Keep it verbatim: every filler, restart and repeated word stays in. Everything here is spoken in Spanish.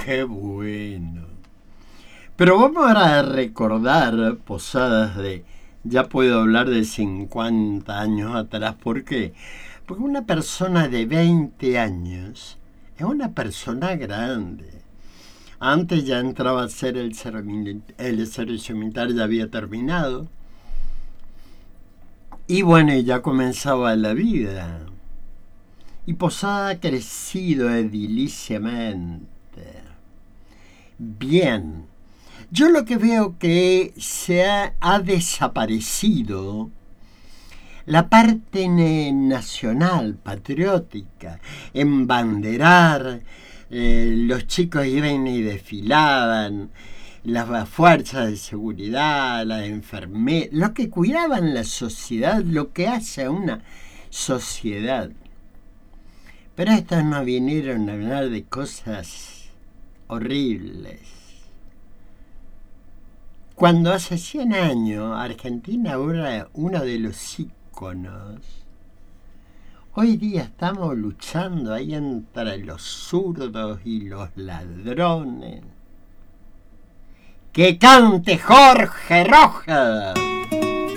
Qué bueno. Pero vamos ahora a recordar posadas de, ya puedo hablar de cincuenta años atrás. ¿Por qué? Porque una persona de veinte años es una persona grande. Antes ya entraba a ser el, el servicio militar, ya había terminado. Y bueno, ya comenzaba la vida. Y Posada ha crecido ediliciamente. Bien. Yo lo que veo que se ha, ha desaparecido la parte nacional, patriótica, embanderar, eh, los chicos iban y desfilaban, las fuerzas de seguridad, las enfermeras, los que cuidaban la sociedad, lo que hace a una sociedad. Pero estos no vinieron a hablar de cosas horribles. Cuando hace cien años Argentina era uno de los íconos, hoy día estamos luchando ahí entre los zurdos y los ladrones. ¡Que cante Jorge Rojas!